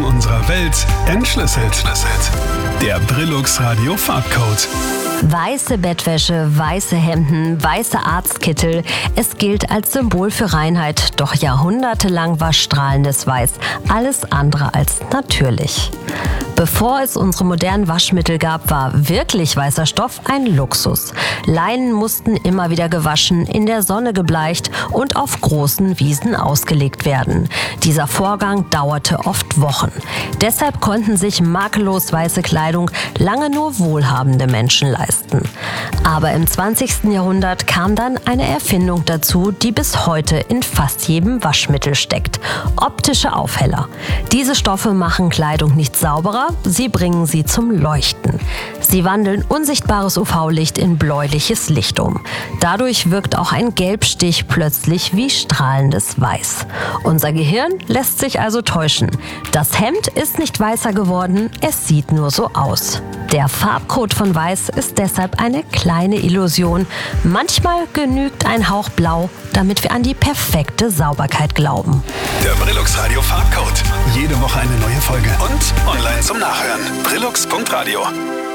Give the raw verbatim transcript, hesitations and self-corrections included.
unserer Welt entschlüsselt. Der Brillux Radio Farbcode. Weiße Bettwäsche, weiße Hemden, weiße Arztkittel. Es gilt als Symbol für Reinheit, doch jahrhundertelang war strahlendes Weiß alles andere als natürlich. Bevor es unsere modernen Waschmittel gab, war wirklich weißer Stoff ein Luxus. Leinen mussten immer wieder gewaschen, in der Sonne gebleicht und auf großen Wiesen ausgelegt werden. Dieser Vorgang dauerte oft Wochen. Deshalb konnten sich makellos weiße Kleidung lange nur wohlhabende Menschen leisten. Aber im zwanzigsten Jahrhundert kam dann eine Erfindung dazu, die bis heute in fast jedem Waschmittel steckt: optische Aufheller. Diese Stoffe machen Kleidung nicht sauberer, sie bringen sie zum Leuchten. Sie wandeln unsichtbares U V-Licht in bläuliches Licht um. Dadurch wirkt auch ein Gelbstich plötzlich wie strahlendes Weiß. Unser Gehirn lässt sich also täuschen. Das Hemd ist nicht weißer geworden, es sieht nur so aus. Der Farbcode von Weiß ist deshalb eine kleine Illusion. Manchmal genügt ein Hauch Blau, damit wir an die perfekte Sauberkeit glauben. Der Brillux Radio Farbcode. Jede Woche eine neue Folge und online zum Nachhören. brillux punkt radio.